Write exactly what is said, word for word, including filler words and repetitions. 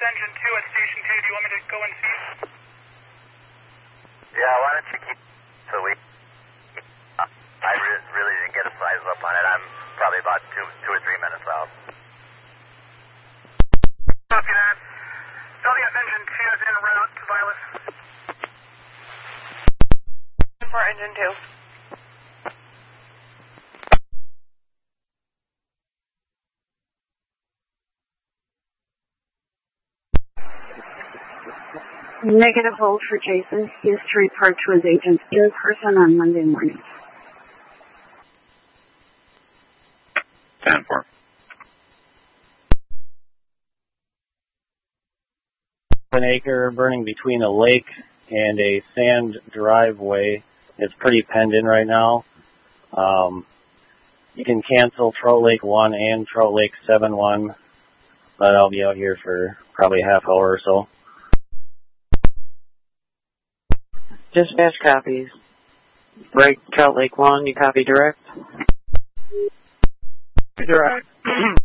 engine two at station two. Do you want me to go and see? Yeah, why don't you keep so we... Uh, I re really didn't get a size up on it. I'm probably about two, two or three minutes out. Copy that. Joliet engine two is en route to Violet. For engine two. Negative hold for Jason. He is to report to his agents in person on Monday morning. ten four. An acre burning between a lake and a sand driveway. It's pretty penned in right now. Um, you can cancel Trout Lake one and Trout Lake seven one, but I'll be out here for probably a half hour or so. Dispatch copies. Break Trout Lake one, you copy direct? Direct.